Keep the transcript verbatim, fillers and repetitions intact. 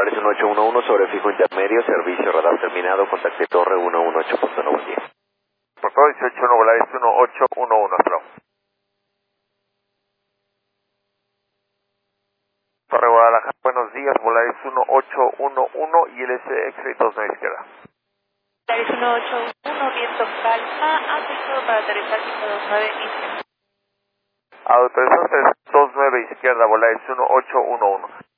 Volaris uno ocho uno uno sobre fijo intermedio, servicio radar terminado, contacte torre uno uno ocho punto uno, buen día. Por favor, dieciocho uno, Volaris uno ocho uno uno, hasta luego. Torre Guadalajara, buenos días, Volaris uno ocho uno uno y L S X-Ray dos nueve izquierda. Volaris uno ocho uno, viento calma, aceptado para aterrizar cinco dos nueve izquierda. Autorización dos nueve izquierda, Volaris uno ocho uno uno.